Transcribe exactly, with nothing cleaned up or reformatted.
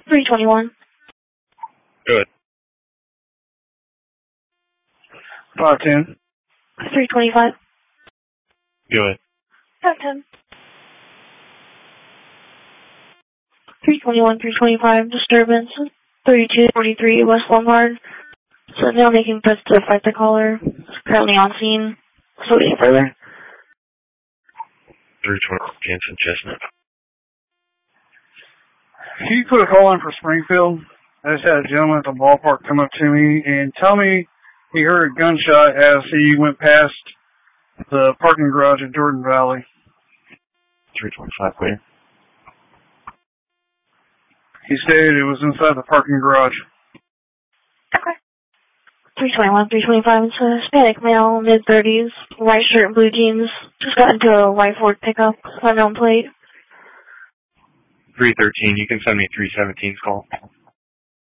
three twenty-one. Good. five ten. three twenty-five. Good. five ten. three twenty-one, three twenty-five, disturbance. thirty-two forty-three West Lombard. So now making threats to fight the caller. It's currently on scene. So waiting further. three twenty Jensen Chestnut. Can you put a call in for Springfield? I just had a gentleman at the ballpark come up to me and tell me he heard a gunshot as he went past the parking garage at Jordan Valley. three twenty-five clear. He stated it was inside the parking garage. Okay. three twenty-one, three twenty-five, it's a Hispanic male, mid-thirties, white shirt and blue jeans. Just got into a white Ford pickup, unknown plate. three thirteen, you can send me three seventeen's call.